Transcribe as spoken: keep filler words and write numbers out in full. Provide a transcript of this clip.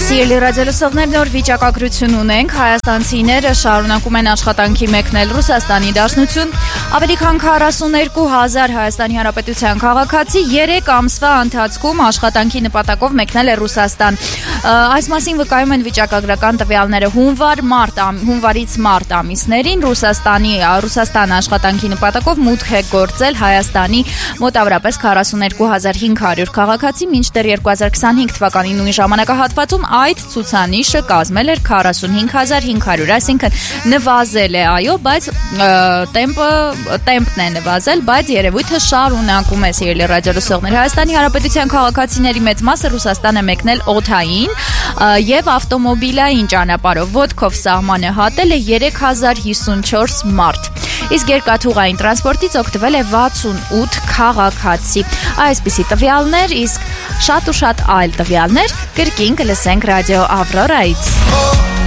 Սիրելի ռադիոլսողներ, նոր վիճակագրություն ունենք, հայաստանցիները շարունակում են աշխատանքի մեկնել Ռուսաստանի Դաշնություն, ավելի քան քառասունութ հազար Հայաստանի Հանրապետության քաղաքացի երեք ամսվա ընթացքում աշխատանքի նպատակով մեկնել է Ռուսաստան։ Այս մասին վկայում են վիճակագրական տվյալները հունվար-մարտ, հունվարից մարտ ամիսներին Ռուսաստանի Ռուսաստան աշխատանքի նպատակով մուտք է գործել Հայաստանի մոտավորապես քառասունութ հազար հինգ հարյուր քաղաքացի, մինչդեռ երկու հազար քսանհինգ թվականի նույն ժամանակահատվածում այդ ցուցանիշը կազմել էր քառասունհինգ հազար հինգ հարյուր, այսինքն նվազել է, այո, բայց տեմպը տեմպն է նվազել, բայց երևույթը շարունակում է, սիրելի ռադիոլսողներ։ Հայաստանի Հանրապետության քաղաքացիների մեծ մասը Ռուսաստան է մեկնել օդային եւ ավտոմոբիլային ճանապարհով, ոտքով սահմանը հատել է երեք հազար հիսունչորս մարդ, իսկ երկաթուղային տրանսպորտից օգտվել է վաթսունութ քաղաքացի։ Այսպիսի տվյալներ, իսկ շատ ու շատ այլ տվյալներ կրկին կլսենք ռադիո Ավրորայից։